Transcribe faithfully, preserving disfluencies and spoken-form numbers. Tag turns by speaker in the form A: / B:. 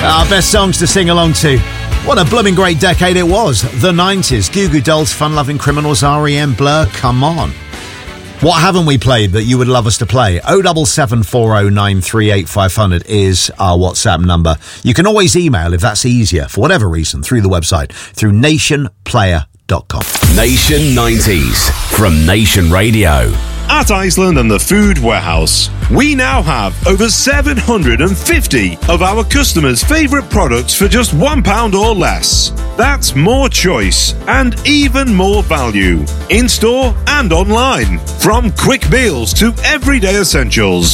A: Our best songs to sing along to. What a blooming great decade it was. The nineties. Goo Goo Dolls, Fun Loving Criminals, R E M, Blur, come on. What haven't we played that you would love us to play? oh seven seven four oh nine three eight five hundred is our WhatsApp number. You can always email if that's easier, for whatever reason, through the website, through nation player dot com.
B: Nation nineties from Nation Radio.
C: At Iceland and the Food Warehouse, we now have over seven hundred fifty of our customers' favourite products for just one pound or less. That's more choice and even more value, in-store and online, from quick meals to everyday essentials.